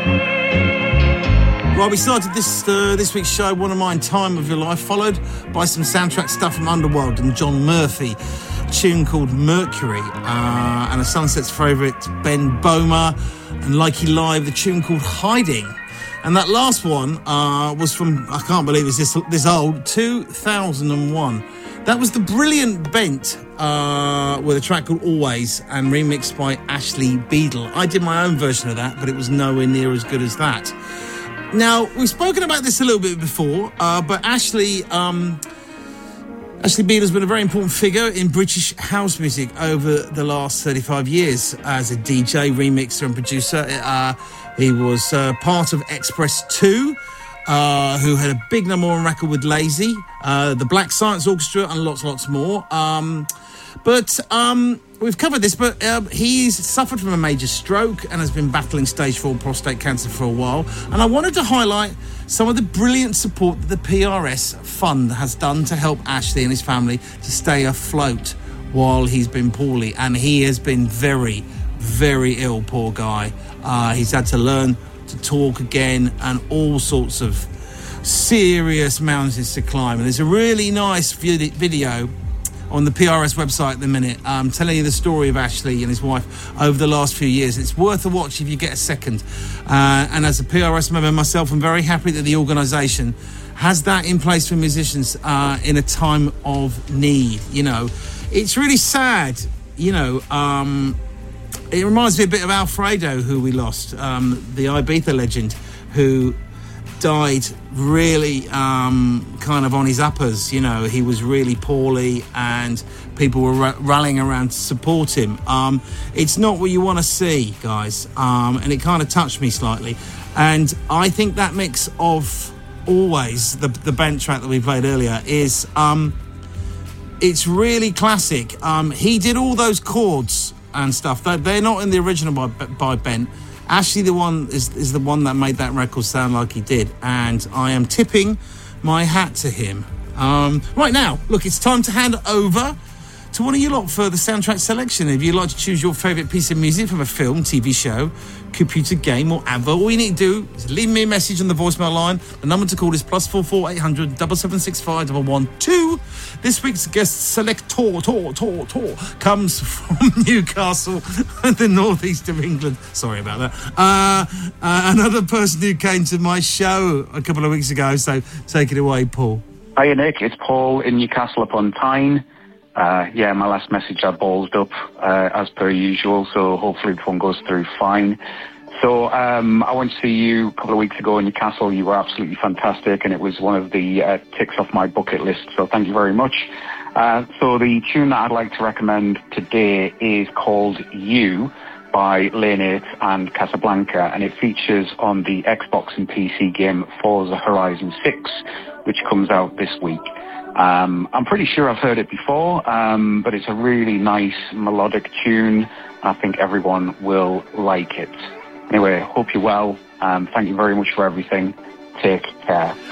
Well, we started this week's show, One of Mine, Time of Your Life, followed by some soundtrack stuff from Underworld and John Murphy, a tune called Mercury, and a Sunset's favourite, Ben Boma, and Likey Live, the tune called Hiding. And that last one was from, I can't believe it's this old, 2001. That was the brilliant Bent with a track called Always and remixed by Ashley Beadle. I did my own version of that, but it was nowhere near as good as that. Now, we've spoken about this a little bit before, but Ashley Beadle's been a very important figure in British house music over the last 35 years as a DJ, remixer and producer. He was part of Express 2, who had a big number one record with Lazy, the Black Science Orchestra and lots more. But we've covered this, but he's suffered from a major stroke and has been battling stage 4 prostate cancer for a while. And I wanted to highlight some of the brilliant support that the PRS Fund has done to help Ashley and his family to stay afloat while he's been poorly. And he has been very, very ill, poor guy. He's had to learn to talk again and all sorts of serious mountains to climb. And there's a really nice video on the PRS website at the minute, telling you the story of Ashley and his wife over the last few years. It's worth a watch if you get a second. And as a PRS member myself, I'm very happy that the organisation has that in place for musicians in a time of need. You know, it's really sad, you know. It reminds me a bit of Alfredo, who we lost, the Ibiza legend, who died really kind of on his uppers. You know, he was really poorly and people were rallying around to support him. It's not what you want to see, guys, and it kind of touched me slightly. And I think that mix of Always, the band track that we played earlier, is it's really classic. He did all those chords and stuff. They're not in the original by Ben. Ashley, the one is the one that made that record sound like he did, and I am tipping my hat to him. Right now, look, it's time to hand over to one of you lot for the soundtrack selection. If you'd like to choose your favourite piece of music from a film, TV show, computer game or advert, all you need to do is leave me a message on the voicemail line. The number to call is +44 800 775 112. This week's guest selector comes from Newcastle, the northeast of England. Sorry about that. Another person who came to my show a couple of weeks ago, so take it away, Paul. Hiya, Nick. It's Paul in Newcastle upon Tyne. My last message I ballsed up as per usual, so hopefully the phone goes through fine. So I went to see you a couple of weeks ago in Newcastle. You were absolutely fantastic, and it was one of the ticks off my bucket list, so thank you very much. So the tune that I'd like to recommend today is called You by Lane 8 and Casablanca, and it features on the Xbox and PC game Forza Horizon 6, which comes out this week. I'm pretty sure I've heard it before, but it's a really nice melodic tune. I think everyone will like it. Anyway, hope you're well. Thank you very much for everything. Take care.